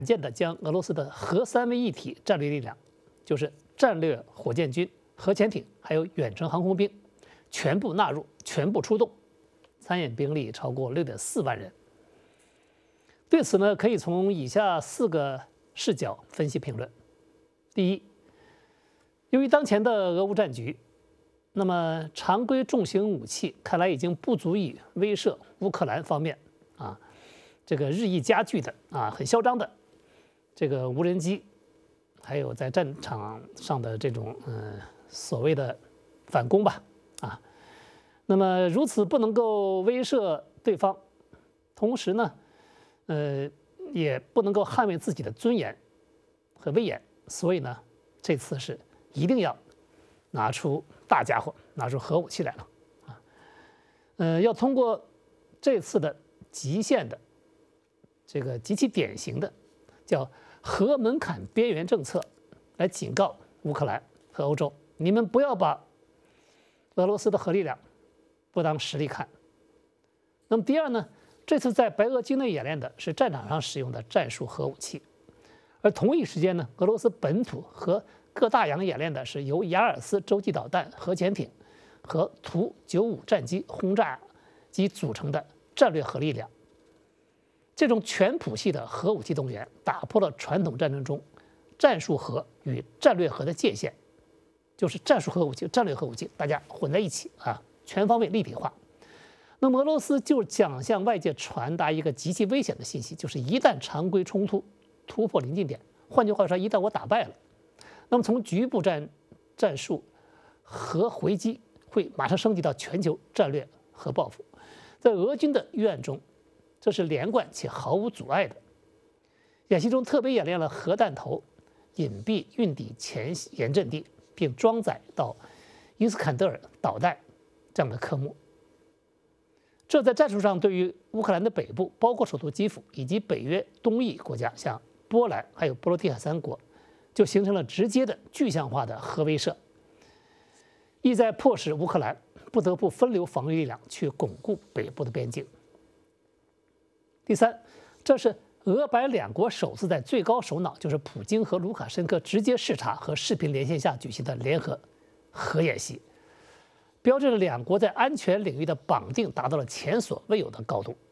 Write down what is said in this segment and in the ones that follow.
渐地将俄罗斯的核三位一体战略力量，就是战略火箭军、核潜艇还有远程航空兵，全部纳入、全部出动，参演兵力超过6.4万人。对此呢，可以从以下4个视角分析评论。第一，由于当前的俄乌战局，那么常规重型武器看来已经不足以威慑乌克兰方面这个日益加剧的很嚣张的这个无人机，还有在战场上的这种所谓的反攻吧那么如此不能够威慑对方，同时呢也不能够捍卫自己的尊严和威严，所以呢这次是一定要拿出大家伙，拿出核武器来了要通过这次的极限的这个极其典型的叫核门槛边缘政策来警告乌克兰和欧洲，你们不要把俄罗斯的核力量不当实力看。那么第二呢，这次在白俄境内演练的是战场上使用的战术核武器，而同一时间呢，俄罗斯本土和各大洋演练的是由雅尔斯洲际导弹、核潜艇和图95战机轰炸机组成的战略核力量。这种全谱系的核武器动员，打破了传统战争中战术核与战略核的界限，就是战术核武器、战略核武器大家混在一起全方位立体化。那么俄罗斯就想向外界传达一个极其危险的信息，就是一旦常规冲突突破临近点，换句话说，一旦我打败了，那么从局部战术核回击会马上升级到全球战略核报复。在俄军的预案中，这是连贯且毫无阻碍的。演习中特别演练了核弹头隐蔽运抵前沿阵地，并装载到伊斯坎德尔导弹这样的科目。这在战术上对于乌克兰的北部，包括首都基辅以及北约东翼国家，像波兰还有波罗的海3国，就形成了直接的具象化的核威慑，意在迫使乌克兰不得不分流防御力量去巩固北部的边境。第三，这是俄白两国首次在最高首脑，就是普京和卢卡申科直接视察和视频连线下举行的联合核演习，标志着两国在安全领域的绑定达到了前所未有的高度。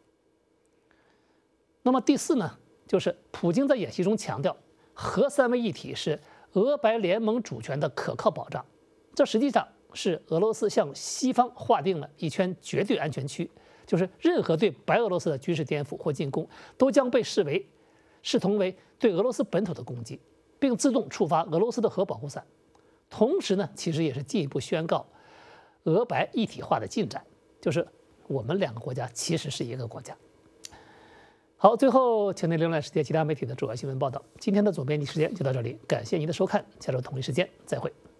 那么第四呢，就是普京在演习中强调，核三位一体是俄白联盟主权的可靠保障，这实际上是俄罗斯向西方划定了一圈绝对安全区，就是任何对白俄罗斯的军事颠覆或进攻都将被视同为对俄罗斯本土的攻击，并自动触发俄罗斯的核保护伞。同时呢，其实也是进一步宣告俄白一体化的进展，就是我们两个国家其实是一个国家。好，最后请您浏览世界其他媒体的主要新闻报道。今天的总编辑时间就到这里，感谢您的收看，下周同一时间再会。